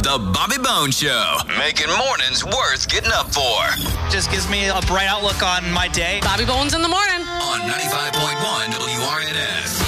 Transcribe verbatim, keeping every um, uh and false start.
The Bobby Bones Show, making mornings worth getting up for. Just gives me a bright outlook on my day. Bobby Bones in the morning. On ninety-five point one W R N S.